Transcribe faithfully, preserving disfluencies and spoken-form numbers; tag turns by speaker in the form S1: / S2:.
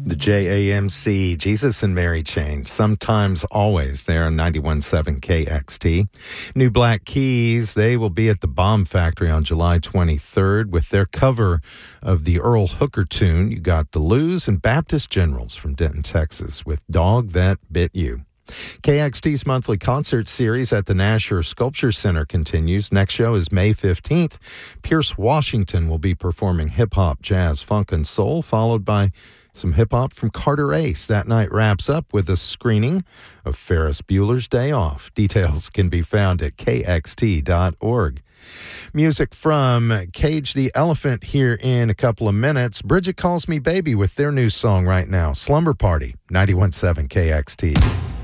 S1: The J A M C, Jesus and Mary Chain, sometimes always there on ninety-one point seven K X T. New Black Keys, they will be at the Bomb Factory on July twenty-third with their cover of the Earl Hooker tune. You got Deleuze and Baptist Generals from Denton, Texas with Dog That Bit You. K X T's monthly concert series at the Nasher Sculpture Center continues. Next show is May fifteenth. Pierce Washington will be performing hip-hop, jazz, funk, and soul, followed by some hip-hop from Carter Ace. That night wraps up with a screening of Ferris Bueller's Day Off. Details can be found at K X T dot org. Music from Cage the Elephant here in a couple of minutes. Bridget Calls Me Baby with their new song right now, Slumber Party, ninety-one point seven K X T.